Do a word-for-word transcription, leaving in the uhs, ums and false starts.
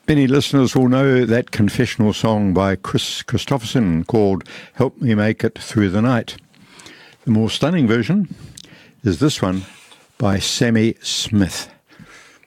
Many listeners will know that confessional song by Chris Christopherson called Help Me Make It Through the Night. The more stunning version is this one by Sammy Smith.